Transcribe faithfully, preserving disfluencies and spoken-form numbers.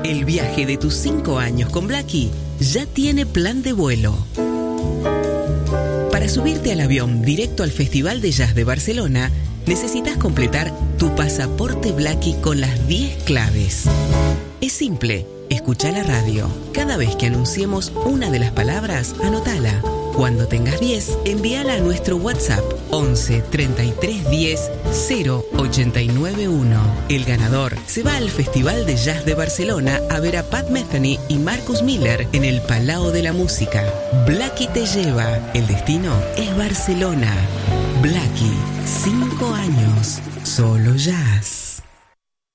El viaje de tus cinco años con Blackie ya tiene plan de vuelo. Para subirte al avión directo al Festival de Jazz de Barcelona, necesitas completar tu pasaporte Blackie con las diez claves. Es simple, escucha la radio. Cada vez que anunciemos una de las palabras, anótala. Cuando tengas diez, envíala a nuestro WhatsApp once treinta y tres diez cero ochenta y nueve uno. El ganador se va al Festival de Jazz de Barcelona a ver a Pat Metheny y Marcus Miller en el Palau de la Música. Blackie te lleva. El destino es Barcelona. Blackie, cinco años, solo jazz.